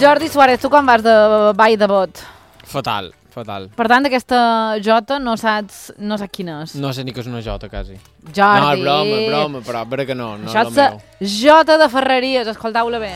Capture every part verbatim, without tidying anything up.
Jordi Suárez, tu com vas de ball de bot? Fatal, fatal. Per tant, aquesta jota no saps, no saps quina és. No sé ni que és una jota, quasi. Jordi! No, és broma, broma, però vera que no, no Això és la és la jota de Ferreries, escoltau-la bé.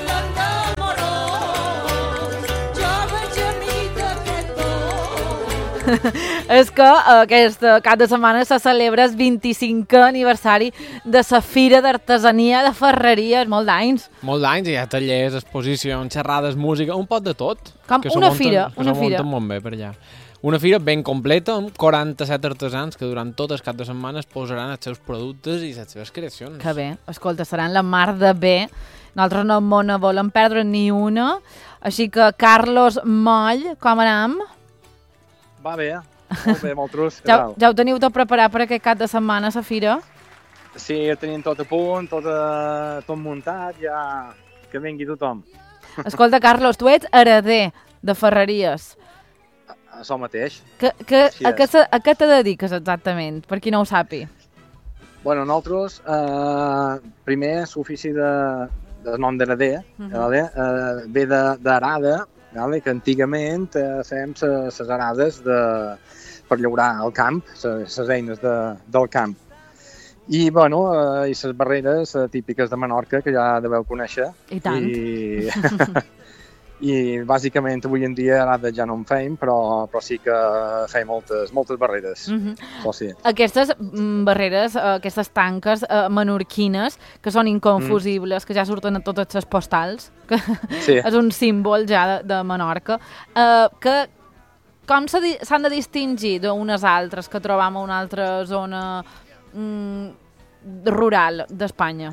És que aquest cap de setmana se celebra el vint-i-cinquè aniversari de la Fira d'Artesania de Ferreries, molt d'anys. Molt d'anys, hi ha tallers, exposicions, xerrades, música, un pot de tot. Com que una munten, fira, que una se fira. munten molt bé per allà. Una fira ben completa amb quaranta-set artesans que durant tot el cap de setmana es posaran els seus productes i les seves creacions. Que bé, escolta, seran la mar de bé. Nosaltres no en volem perdre ni una. Així que, Carlos Moll, com anem? Va bé, molt bé, molt trus. Ja, ja ho teniu tot preparat per aquest cap de setmana a la fira? Sí, ja tenim tot a punt, tot, a, tot muntat, ja que vingui tothom. Escolta, Carlos, tu ets hereder de Ferreries. Això mateix. Que, que, Així a, és. què, se- a què te dediques exactament, per qui no ho sàpi? Bueno, nosaltres, eh, primer, l'ofici de, de nom d'hereder, Mhm. vale? eh, ve de- d'arada, vale? Que antigament eh, fèiem les arades de, per llaurar al camp, les eines de, del camp. I, bueno, eh, i les barreres eh, típiques de Menorca, que ja deveu conèixer. I tant. I, i bàsicament avui en dia arades ja no en feim, però, però sí que feim moltes, moltes barreres. Mhm. Això sí. Aquestes mm, barreres, eh, aquestes tanques eh, menorquines, que són inconfusibles, que ja surten a totes les postals, que Sí. és un símbol ja de, de Menorca, eh, que com se di- s'han de distingir d'unes altres que trobam a una altra zona mm, rural d'Espanya?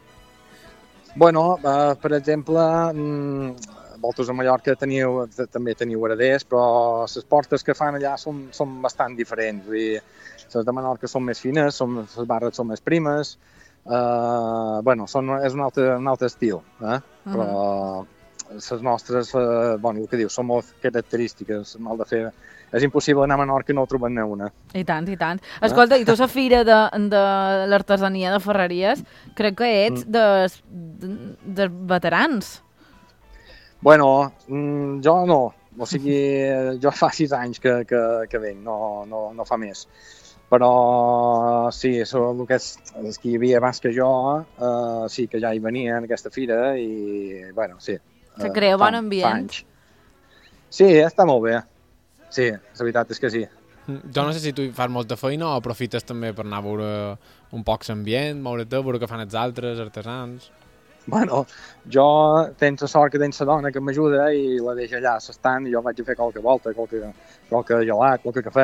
Bueno, eh, per exemple, mm, vosaltres a Mallorca teniu, t- també teniu hereders, però les portes que fan allà són, són bastant diferents. Vull dir, les de Menorca són més fines, són, les barres són més primes, eh, bueno, són, és un altre, un altre estil, eh? Però les nostres, eh, bueno, el que dius, són molt característiques, mal de fer. És impossible anar a Menorca i no trobar-ne una. I tant, i tant. Escolta, i tu a la fira de, de l'artesania de Ferreries, crec que ets Mm. dels, de, dels veterans. Bueno, mm, jo no. O sigui, jo fa sis anys que, que, que venc, no, no, no fa més. Però sí, això, el que és, els que hi havia abans que jo, eh, sí que ja hi venien a aquesta fira i, bueno, sí. Se eh, crea fa- bon ambient. fa anys. Sí, està molt bé. Sí, la veritat és que sí. Jo no sé si tu hi fas molta feina o aprofites també per anar a veure un poc l'ambient, moure't, veure què fan els altres artesans. Bueno, jo tens la sort que tens la dona que m'ajuda i la deixa allà a l'estant i jo vaig a fer qualque volta, qualque, qualque gelat, qualque cafè.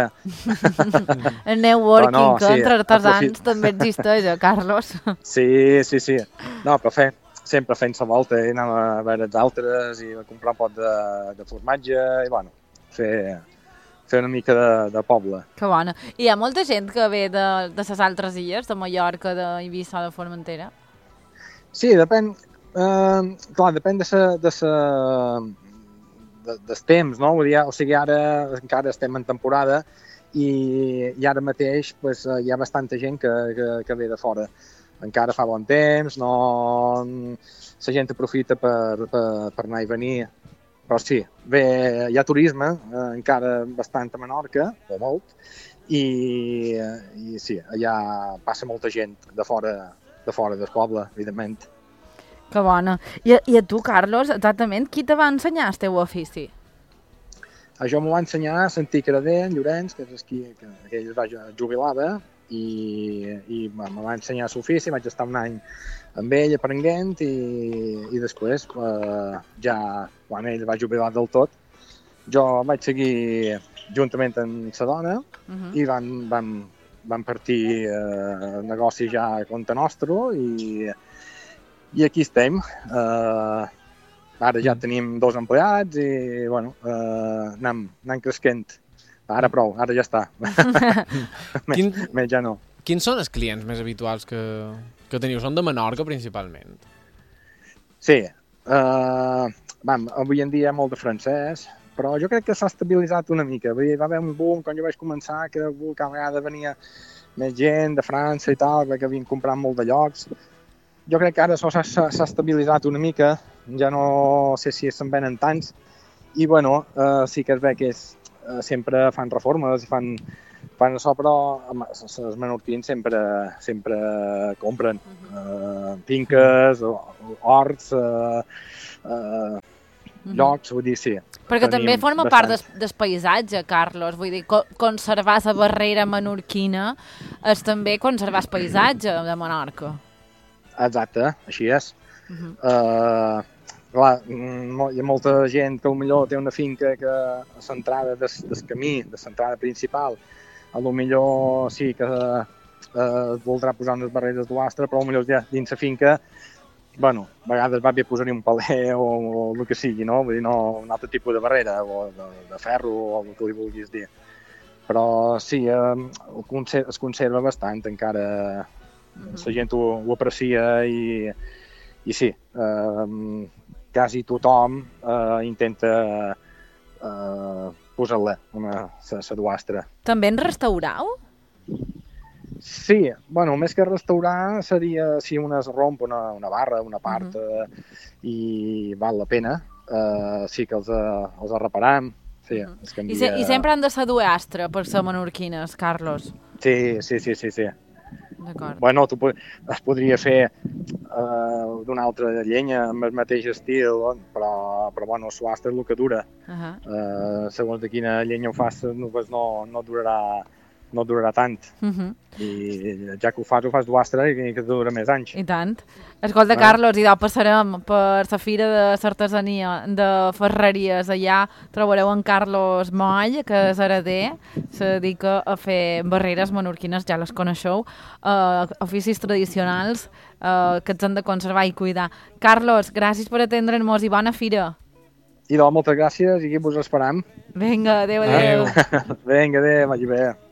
El networking, Però no, que sí, entre artesans aprofit- també existeix, eh, Carlos? Sí, sí, sí. No, però fem, sempre fent la volta i anem a veure els altres i a comprar un pot de, de formatge i, bueno, fer, fer una mica de, de poble. Que bona. I hi ha molta gent que ve de, de les altres illes, de Mallorca, d'Eivissa, de Formentera? Sí, depèn, eh, clar, depèn de sa, de sa, de, dels temps, no? Vull dir, o sigui, ara encara estem en temporada i, i ara mateix pues, eh, hi ha bastanta gent que, que, que ve de fora. Encara fa bon temps, no... la gent aprofita per, per, per anar i venir. Però sí, bé, hi ha turisme, eh, encara bastant a Menorca, o molt, i, i sí, allà passa molta gent de fora, de fora del poble, evidentment. Que bona. I, I a tu, Carlos, exactament, qui te va ensenyar el teu ofici? Això m'ho va ensenyar l'antic hereder, en Llorenç, que és qui, que, que ell es va ju- jubilava, i, i me me va ensenyar l'ofici, vaig estar un any amb ell aprenent i, i després, eh, ja quan ell va jubilar del tot, jo vaig seguir juntament amb la dona Uh -huh. i vam, vam, vam partir eh, el negoci ja a compte nostre i, i aquí estem. Eh, ara ja tenim dos empleats i bueno, eh, anem, anem creixent. Ara prou, ara ja està. més, Quin- més ja no. Quins són els clients més habituals que, que teniu? Són de Menorca, principalment? Sí, eh, vam, avui en dia hi ha molt de francès, però jo crec que s'ha estabilitzat una mica. Vull dir, va haver un boom quan jo vaig començar, que cada vegada venia més gent de França i tal, que havien comprat molt de llocs. Jo crec que ara això s'ha s'ha estabilitzat una mica ja no sé si se'n venen tants, i bueno, uh, sí que es ve que és, uh, sempre fan reformes i fan, fan això, però els menorquins sempre, sempre compren uh, finques, horts, uh, uh, llocs, vull dir, sí. Perquè Tenim també forma bastants. part del, del paisatge, Carlos. Vull dir, co conservar la barrera menorquina és també conservar el paisatge de Menorca. Exacte, així és. Uh -huh. uh, clar, hi ha molta gent que potser té una finca que a l'entrada del, del camí, de l'entrada principal, a lo millor sí que uh, voldrà posar unes barreres d'uastre, però potser ja dins la finca, bueno, a vegades va bé posar-hi un paler o, o el que sigui, no? Vull dir, no un altre tipus de barrera, o de, de ferro, o el que li vulguis dir. Però sí, eh, es conserva bastant, encara uh-huh. La gent ho, ho aprecia i, i sí, eh, quasi tothom eh, intenta eh, posar-la, la duastra. També en restaurau? Sí, bueno, més que restaurar seria si una es romp una, una barra, una part, uh -huh. eh, i val la pena, eh, sí que els, els reparam. Sí, uh -huh. es canvia... I, se, I sempre han de ser duastre per ser menorquines, Carlos? Sí, sí, sí, sí, sí. D'acord. Bueno, tu, es podria fer uh, d'una altra llenya amb el mateix estil, però, però bueno, el suastre és el que dura. Uh -huh. uh, segons de quina llenya ho fas, no, pues no, no durarà no durarà tant. Uh -huh. I ja que ho fas, ho fas d'uastre i que dura més anys. I tant. Escolta, ah. Carlos, i d'au passarem per la fira de l'artesania de ferreries. Allà trobareu en Carlos Moll, que és hereder, se dedica a fer barreres menorquines, ja les coneixeu, uh, oficis tradicionals uh, que ens han de conservar i cuidar. Carlos, gràcies per atendre'ns i bona fira. I doncs, moltes gràcies i aquí vos esperam. Vinga, adéu, adéu. Vinga, adéu, vagi bé.